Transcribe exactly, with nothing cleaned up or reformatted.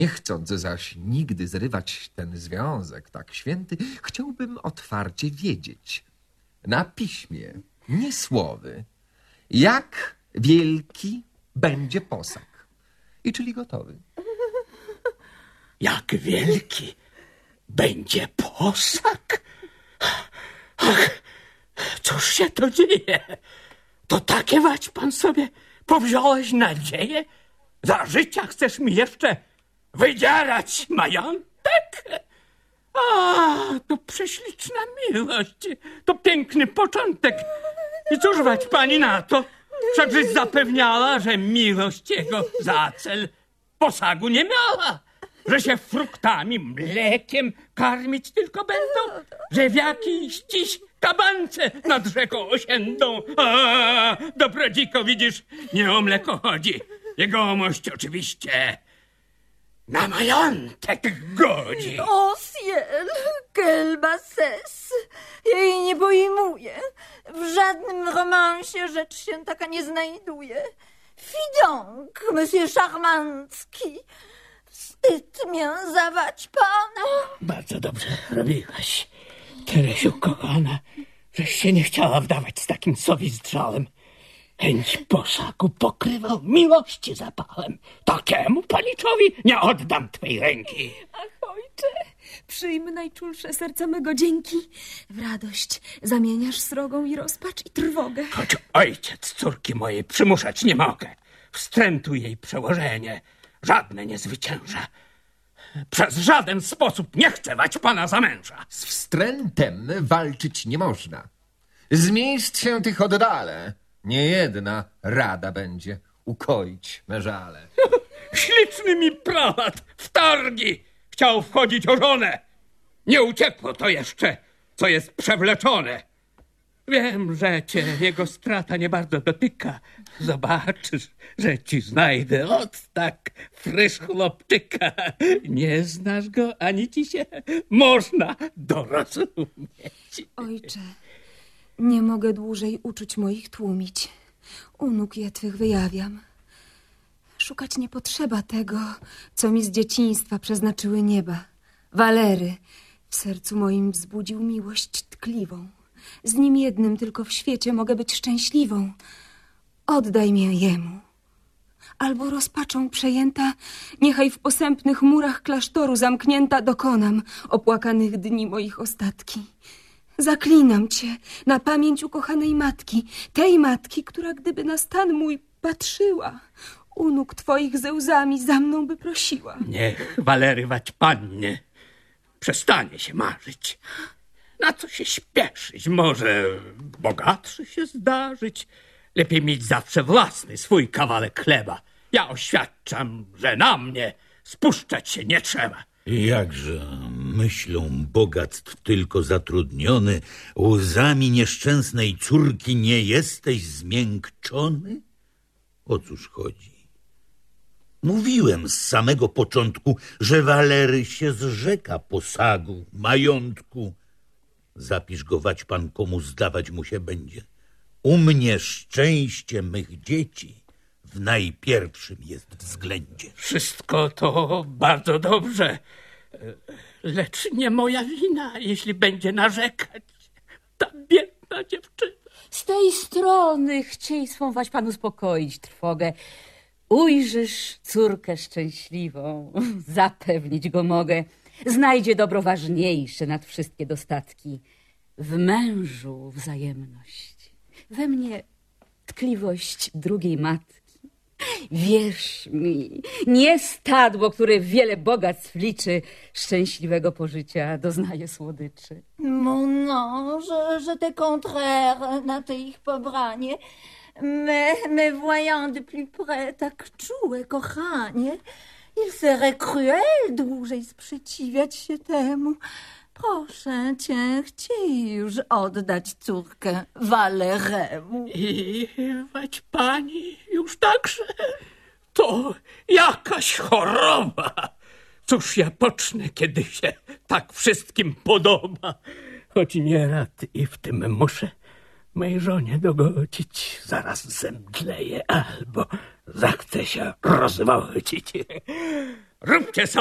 Nie chcąc zaś nigdy zrywać ten związek tak święty, chciałbym otwarcie wiedzieć, na piśmie, nie słowy, jak wielki będzie posag. I czyli gotowy. Jak wielki będzie posag? Ach, cóż się to dzieje? To takie wać pan sobie powziąłeś nadzieję? Za życia chcesz mi jeszcze wydzierać majątek? A, to prześliczna miłość, to piękny początek. I cóż wać pani na to? Wszakże zapewniała, że miłość jego za cel posagu nie miała. Że się fruktami, mlekiem karmić tylko będą, że w jakiejś dziś kabance nad rzeką osiędą. A, dobrodziko, widzisz, nie o mleko chodzi. Jegomość oczywiście na majątek godzi. O ciel, quelle bassesse! Jej nie pojmuję. W żadnym romansie rzecz się taka nie znajduje. Fi donc, monsieur Charmancki. Wstyd mię zawać pana. Bardzo dobrze robiłaś, Teresiu kochana, żeś się nie chciała wdawać z takim sowizdrzałem. Chęć posagu pokrywał miłości zapałem. Takiemu paniczowi nie oddam twej ręki. Ach, ojcze, przyjm najczulsze serca mego dzięki. W radość zamieniasz srogą i rozpacz i trwogę. Choć ojciec córki mojej przymuszać nie mogę. Wstrętu jej przełożenie żadne nie zwycięża. Przez żaden sposób nie chcę wać pana za męża. Z wstrętem walczyć nie można. Z miejsc się tych oddalę. Nie jedna rada będzie ukoić me żale. Śliczny mi prałat w targi chciał wchodzić o żonę. Nie uciekło to jeszcze, co jest przewleczone. Wiem, że cię jego strata nie bardzo dotyka. Zobaczysz, że ci znajdę od tak frysz chłopczyka. Nie znasz go, ani ci się można dorozumieć. Ojcze, nie mogę dłużej uczuć moich tłumić. U nóg je twych wyjawiam. Szukać nie potrzeba tego, co mi z dzieciństwa przeznaczyły nieba. Walery w sercu moim wzbudził miłość tkliwą. Z nim jednym tylko w świecie mogę być szczęśliwą. Oddaj mię jemu. Albo rozpaczą przejęta, niechaj w posępnych murach klasztoru zamknięta dokonam opłakanych dni moich ostatki. Zaklinam cię na pamięć ukochanej matki, tej matki, która gdyby na stan mój patrzyła, u nóg twoich ze łzami za mną by prosiła. Niech Walery wać pannie przestanie się marzyć. Na co się śpieszyć? Może bogatszy się zdarzyć? Lepiej mieć zawsze własny swój kawałek chleba. Ja oświadczam, że na mnie spuszczać się nie trzeba. Jakże myślą bogactw tylko zatrudniony, łzami nieszczęsnej córki nie jesteś zmiękczony? O cóż chodzi? Mówiłem z samego początku, że Walery się zrzeka posagu, majątku. Zapisz go wać pan, komu zdawać mu się będzie. U mnie szczęście mych dzieci w najpierwszym jest względzie. Wszystko to bardzo dobrze, lecz nie moja wina, jeśli będzie narzekać ta biedna dziewczyna. Z tej strony chciej swą wać pan uspokoić trwogę. Ujrzysz córkę szczęśliwą, zapewnić go mogę. Znajdzie dobro ważniejsze nad wszystkie dostatki. W mężu wzajemność, we mnie tkliwość drugiej matki. Wierz mi, nie stadło, które wiele bogactw liczy, szczęśliwego pożycia doznaje słodyczy. Mon ange, je te contraire na te ich pobranie. Me, me voyant de plus près tak czułe kochanie, il serait cruel dłużej sprzeciwiać się temu. Proszę cię, chciej już oddać córkę Waleremu. I wać pani już także? To jakaś choroba. Cóż ja pocznę, kiedy się tak wszystkim podoba? Choć nieraz i w tym muszę mej żonie dogodzić. Zaraz zemdleje albo zachce się rozwodzić. Róbcie